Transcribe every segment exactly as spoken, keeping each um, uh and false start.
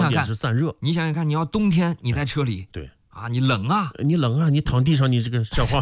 想看是散热。 你想想看，你要冬天你在车里， 对啊，你冷啊， 你冷啊，你躺地上，你这个像话。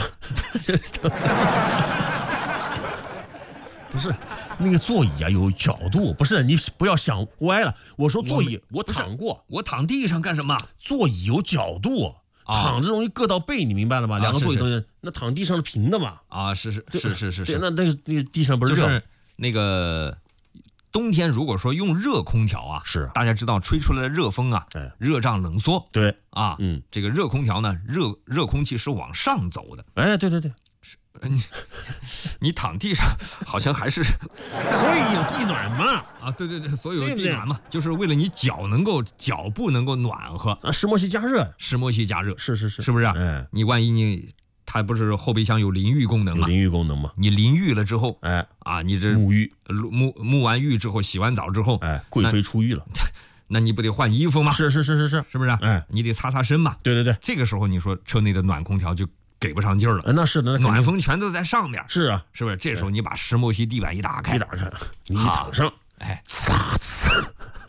不是那个座椅啊，有角度，不是你不要想歪了。我说座椅，我, 我躺过， 我躺地上干什么？ 座椅有角度。啊、躺着容易硌到背，你明白了吗？啊、两个座椅都是，那躺地上是平的嘛？ 啊，是是是是是是。 那那个那个地上不是热？ 就是那个冬天，如果说用热空调啊， 是大家知道吹出来的热风啊， 哎、 热胀冷缩。 对啊， 嗯， 这个热空调呢，热热空气是往上走的。 哎，对对对。 你你躺地上好像还是， 所以有地暖嘛？ 啊，对对对，所以有地暖嘛，就是为了你脚能够脚部能够暖和啊，石墨烯加热， 石墨烯加热， 是是是， 是不是？ 哎， 你万一你它不是后备箱有淋浴功能吗？ 淋浴功能嘛， 你淋浴了之后， 哎啊，你这沐浴沐沐完浴之后，洗完澡之后， 哎，贵妃出浴了， 那你不得换衣服吗？ 是是是是是， 是不是？ 哎， 你得擦擦身嘛。 对对对， 这个时候你说车内的暖空调就给不上劲儿了， 那是的， 暖风全都在上面， 是啊， 是不是？这时候你把石墨烯地板一打开， 一打开，你一躺上， 哎， 呲啦呲，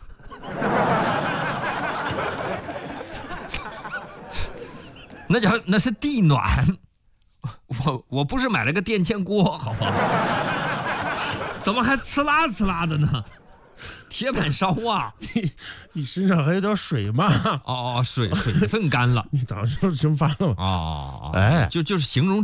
那叫那是地暖，我我不是买了个电煎锅，好不好？怎么还呲啦呲啦的呢？铁板烧啊！ 你你身上还有点水嘛？ 哦哦，水水分干了， 你早上蒸发了嘛？ 哦哦， 哎， 就就是形容这。